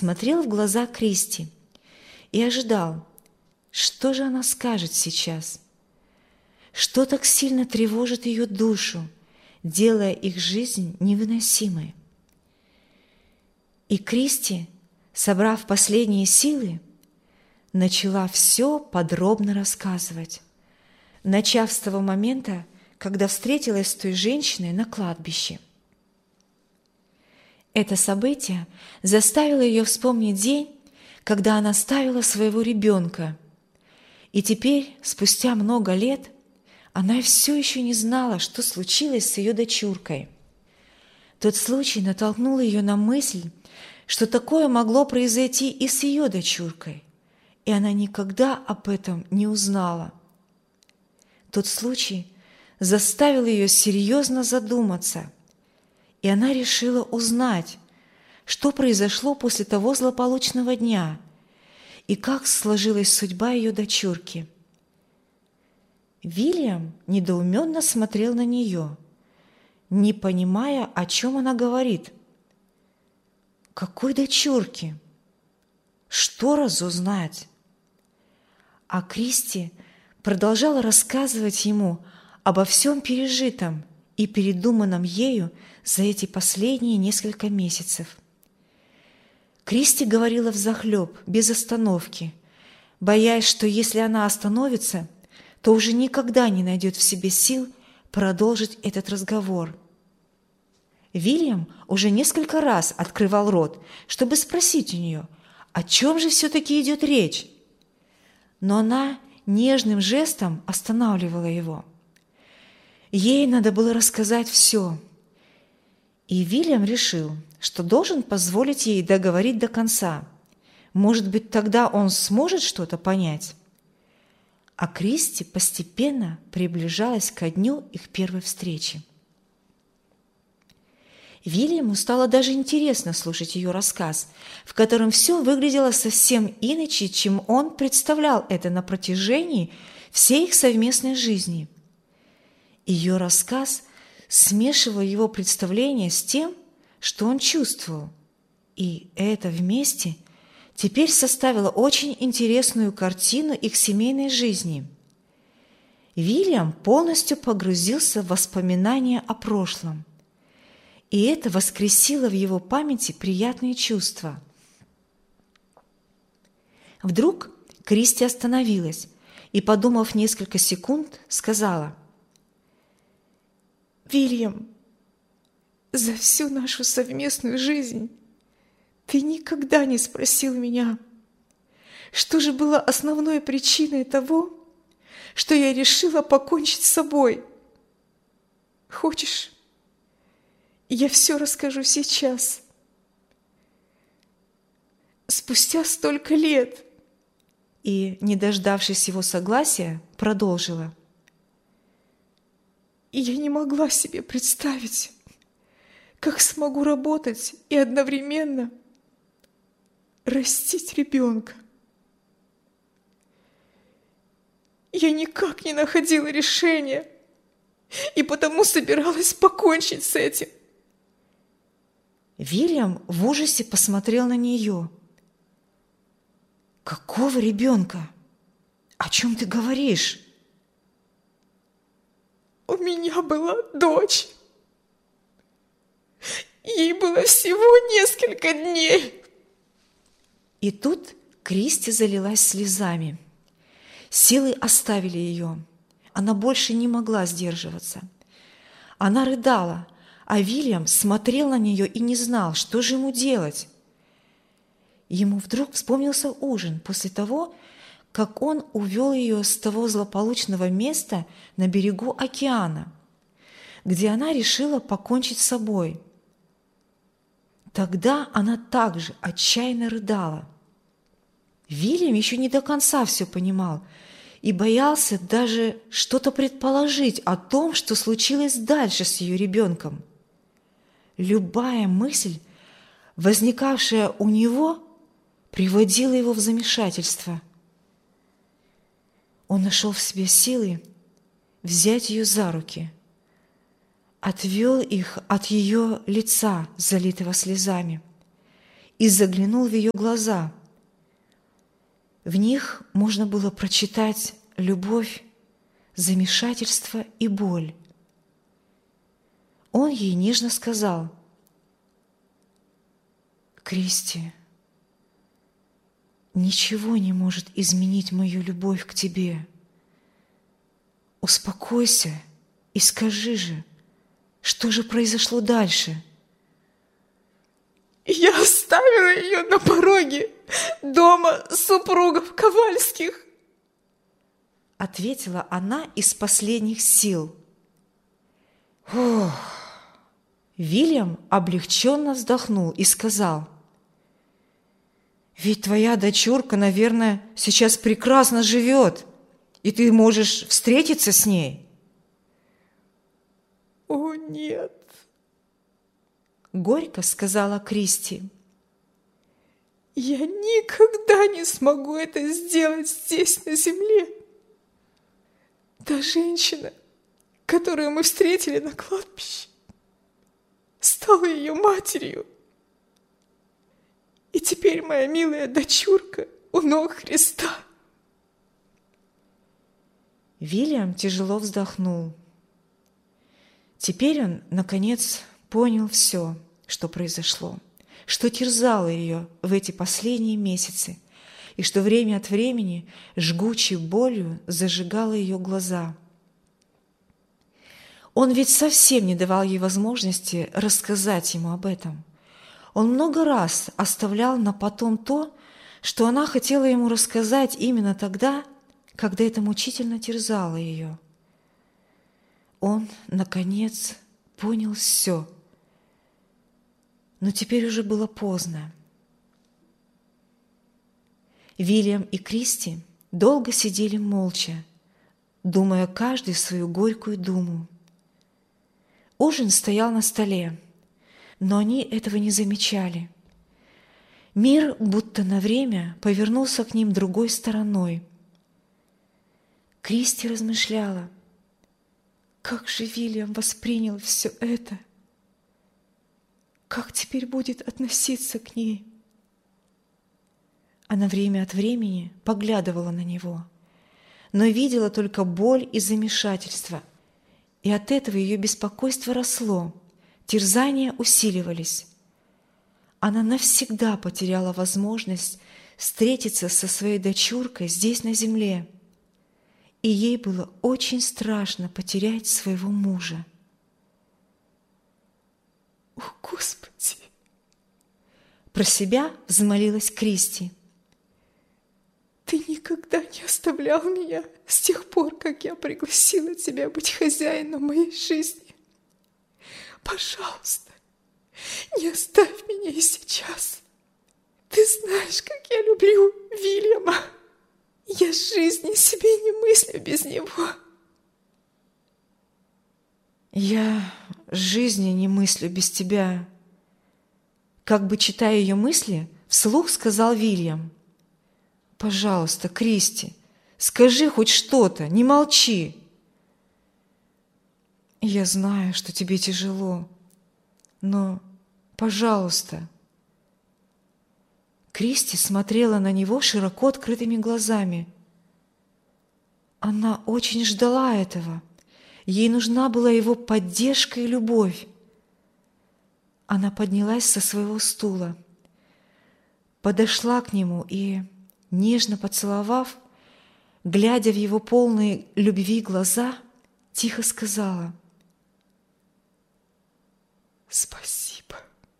смотрел в глаза Кристи и ожидал, что же она скажет сейчас. Что так сильно тревожит ее душу, делая их жизнь невыносимой. И Кристи, собрав последние силы, начала все подробно рассказывать, начав с того момента, когда встретилась с той женщиной на кладбище. Это событие заставило ее вспомнить день, когда она оставила своего ребенка, и теперь, спустя много лет, она все еще не знала, что случилось с ее дочуркой. Тот случай натолкнул ее на мысль, что такое могло произойти и с ее дочуркой, и она никогда об этом не узнала. Тот случай заставил ее серьезно задуматься, и она решила узнать, что произошло после того злополучного дня и как сложилась судьба ее дочурки. Вильям недоуменно смотрел на нее, не понимая, о чем она говорит. Какой дочурки? Что разузнать? А Кристи продолжала рассказывать ему обо всем пережитом и передуманном ею за эти последние несколько месяцев. Кристи говорила взахлеб, без остановки, боясь, что если она остановится, то уже никогда не найдет в себе сил продолжить этот разговор. Вильям уже несколько раз открывал рот, чтобы спросить у нее, о чем же все-таки идет речь. Но она нежным жестом останавливала его. Ей надо было рассказать все. И Вильям решил, что должен позволить ей договорить до конца. Может быть, тогда он сможет что-то понять. А Кристи постепенно приближалась ко дню их первой встречи. Вильяму стало даже интересно слушать ее рассказ, в котором все выглядело совсем иначе, чем он представлял это на протяжении всей их совместной жизни. Ее рассказ смешивал его представление с тем, что он чувствовал, и это вместе теперь составило очень интересную картину их семейной жизни. Вильям полностью погрузился в воспоминания о прошлом, и это воскресило в его памяти приятные чувства. Вдруг Кристи остановилась и, подумав несколько секунд, сказала: «Вильям, за всю нашу совместную жизнь ты никогда не спросил меня, что же было основной причиной того, что я решила покончить с собой. Хочешь, я все расскажу сейчас? Спустя столько лет». И, не дождавшись его согласия, продолжила: «И я не могла себе представить, как смогу работать и одновременно растить ребенка. Я никак не находила решения, и потому собиралась покончить с этим». Вильям в ужасе посмотрел на нее. «Какого ребенка? О чем ты говоришь?» «У меня была дочь. Ей было всего несколько дней». И тут Кристи залилась слезами. Силы оставили ее. Она больше не могла сдерживаться. Она рыдала, а Вильям смотрел на нее и не знал, что же ему делать. Ему вдруг вспомнился ужин после того, как он увел ее с того злополучного места на берегу океана, где она решила покончить с собой. Тогда она также отчаянно рыдала. Вильям еще не до конца все понимал и боялся даже что-то предположить о том, что случилось дальше с ее ребенком. Любая мысль, возникавшая у него, приводила его в замешательство. Он нашел в себе силы взять ее за руки, отвел их от ее лица, залитого слезами, и заглянул в ее глаза. В них можно было прочитать любовь, замешательство и боль. Он ей нежно сказал: «Кристи, ничего не может изменить мою любовь к тебе. Успокойся и скажи же, что же произошло дальше?» Я оставила ее на пороге дома супругов Ковальских, ответила она из последних сил. Ох! Вильям облегченно вздохнул и сказал: «Ведь твоя дочурка, наверное, сейчас прекрасно живет, и ты можешь встретиться с ней». «О, нет!» — горько сказала Кристи. «Я никогда не смогу это сделать здесь, на земле. Та женщина, которую мы встретили на кладбище, стала ее матерью. И теперь моя милая дочурка у ног Христа». Вильям тяжело вздохнул. Теперь он, наконец, понял все, что произошло, что терзало ее в эти последние месяцы, и что время от времени жгучей болью зажигало ее глаза. Он ведь совсем не давал ей возможности рассказать ему об этом. Он много раз оставлял на потом то, что она хотела ему рассказать именно тогда, когда это мучительно терзало ее. Он, наконец, понял все, но теперь уже было поздно. Вильям и Кристи долго сидели молча, думая каждый свою горькую думу. Ужин стоял на столе, но они этого не замечали. Мир будто на время повернулся к ним другой стороной. Кристи размышляла: как же Вильям воспринял все это? Как теперь будет относиться к ней? Она время от времени поглядывала на него, но видела только боль и замешательство, и от этого ее беспокойство росло, терзания усиливались. Она навсегда потеряла возможность встретиться со своей дочуркой здесь, на земле, и ей было очень страшно потерять своего мужа. «О, Господи!» Про себя взмолилась Кристи. «Ты никогда не оставлял меня с тех пор, как я пригласила тебя быть хозяином моей жизни. Пожалуйста, не оставь меня и сейчас. Ты знаешь, как я люблю Вильяма. Я жизни себе не мыслю без него». «Я жизни не мыслю без тебя», — как бы читая ее мысли, вслух сказал Вильям. «Пожалуйста, Кристи, скажи хоть что-то, не молчи». «Я знаю, что тебе тяжело, но, пожалуйста». Кристи смотрела на него широко открытыми глазами. Она очень ждала этого. Ей нужна была его поддержка и любовь. Она поднялась со своего стула, подошла к нему и, нежно поцеловав, глядя в его полные любви глаза, тихо сказала: «Спасибо».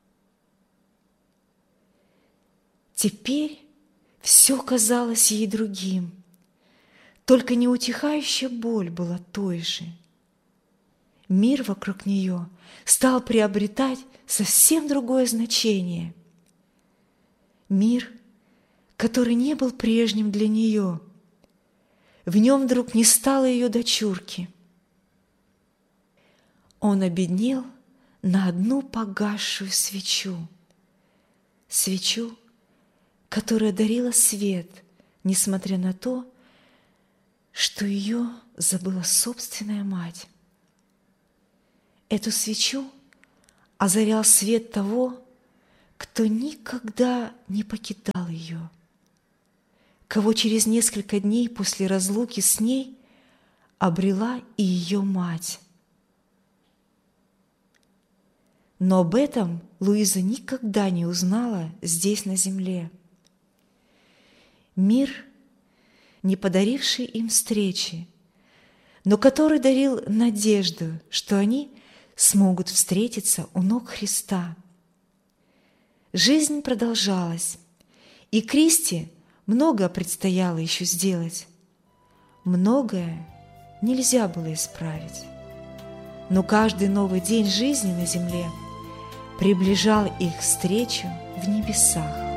Теперь все казалось ей другим, только неутихающая боль была той же. Мир вокруг нее стал приобретать совсем другое значение. Мир, который не был прежним для нее. В нем вдруг не стало ее дочурки. Он обеднел на одну погасшую свечу, свечу, которая дарила свет, несмотря на то, что ее забыла собственная мать. Эту свечу озарял свет того, кто никогда не покидал ее, кого через несколько дней после разлуки с ней обрела и ее мать. Но об этом Луиза никогда не узнала здесь, на земле. Мир, не подаривший им встречи, но который дарил надежду, что они смогут встретиться у ног Христа. Жизнь продолжалась, и Кристи многое предстояло еще сделать. Многое нельзя было исправить, но каждый новый день жизни на земле приближал их встречу в небесах.